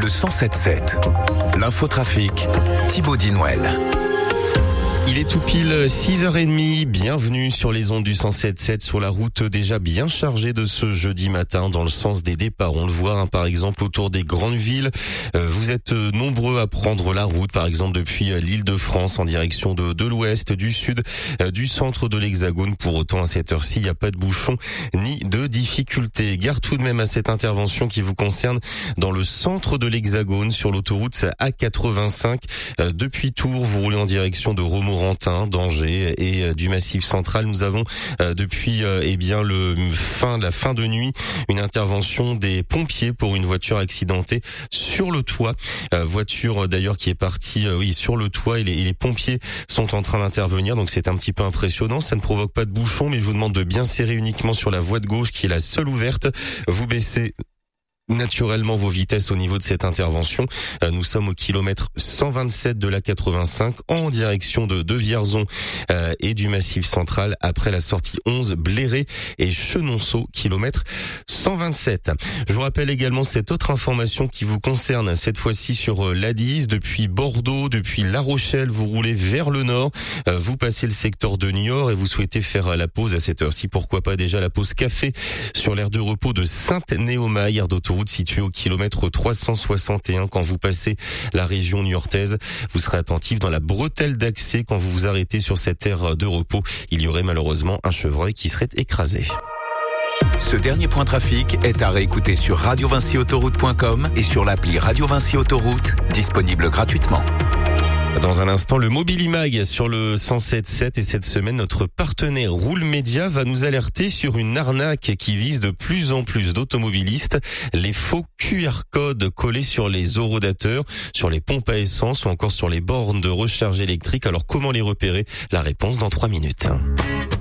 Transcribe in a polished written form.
de 107.7. L'infotrafic, Thibaut Dinouel. Il est tout pile 6h30, bienvenue sur les ondes du 107.7 sur la route déjà bien chargée de ce jeudi matin dans le sens des départs. On le voit par exemple autour des grandes villes. Vous êtes nombreux à prendre la route par exemple depuis l'Île-de-France en direction de l'ouest, du sud, du centre de l'Hexagone. Pour autant à cette heure-ci, il n'y a pas de bouchons ni de difficultés. Gare tout de même à cette intervention qui vous concerne dans le centre de l'Hexagone sur l'autoroute A85. Depuis Tours, vous roulez en direction de Romorantin, d'Angers et du Massif Central. Nous avons depuis la fin de nuit une intervention des pompiers pour une voiture accidentée sur le toit. Voiture d'ailleurs qui est partie sur le toit et les pompiers sont en train d'intervenir. Donc c'est un petit peu impressionnant. Ça ne provoque pas de bouchon, mais je vous demande de bien serrer uniquement sur la voie de gauche qui est la seule ouverte. Vous baissez naturellement vos vitesses au niveau de cette intervention. Nous sommes au kilomètre 127 de la 85 en direction de Vierzon et du Massif Central après la sortie 11 Bléré et Chenonceau, kilomètre 127. Je vous rappelle également cette autre information qui vous concerne, cette fois-ci sur l'A10. Depuis Bordeaux, depuis La Rochelle, vous roulez vers le nord, vous passez le secteur de Niort et vous souhaitez faire la pause à cette heure-ci. Pourquoi pas déjà la pause café sur l'aire de repos de Sainte-Néomaille, aire d'autoroute située au kilomètre 361. Quand vous passez la région niortaise, vous serez attentif dans la bretelle d'accès quand vous vous arrêtez sur cette aire de repos. Il y aurait malheureusement un chevreuil qui serait écrasé. Ce dernier point trafic est à réécouter sur radiovinciautoroute.com et sur l'appli Radio Vinci Autoroute, disponible gratuitement. Dans un instant, le Mobilimag sur le 107.7 et cette semaine, notre partenaire Roule Média va nous alerter sur une arnaque qui vise de plus en plus d'automobilistes. Les faux QR codes collés sur les horodateurs, sur les pompes à essence ou encore sur les bornes de recharge électrique. Alors comment les repérer? La réponse dans 3 minutes.